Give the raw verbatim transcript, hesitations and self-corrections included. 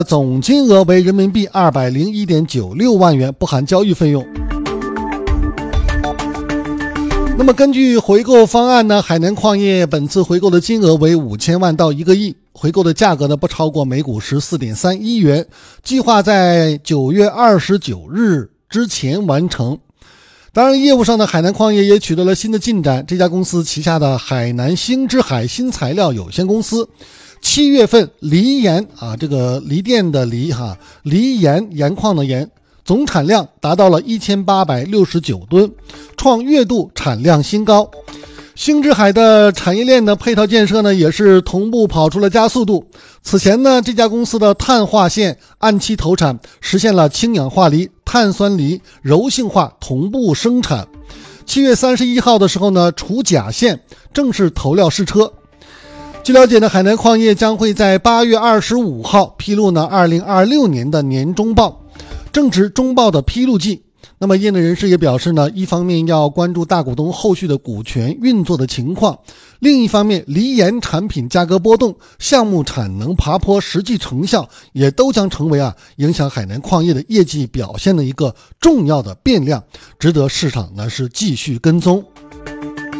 总金额为人民币二百零一点九六万元，不含交易费用。那么根据回购方案呢，海南矿业本次回购的金额为五千万到一个亿，回购的价格呢不超过每股 十四点三一元，计划在九月二十九日之前完成。当然业务上呢，海南矿业也取得了新的进展，这家公司旗下的海南星之海新材料有限公司七月份锂盐啊，这个锂电的锂哈，锂盐盐矿的盐总产量达到了一千八百六十九吨，创月度产量新高。星之海的产业链的配套建设呢，也是同步跑出了加速度。此前呢，这家公司的碳化线按期投产，实现了氢氧化锂、碳酸锂柔性化同步生产。七月三十一号的时候呢，除甲线正式投料试车。据了解呢，海南矿业将会在八月二十五号披露呢二零二六年的年中报，正值中报的披露季。那么业内人士也表示呢，一方面要关注大股东后续的股权运作的情况，另一方面锂盐产品价格波动、项目产能爬坡实际成效也都将成为啊影响海南矿业的业绩表现的一个重要的变量，值得市场呢是继续跟踪。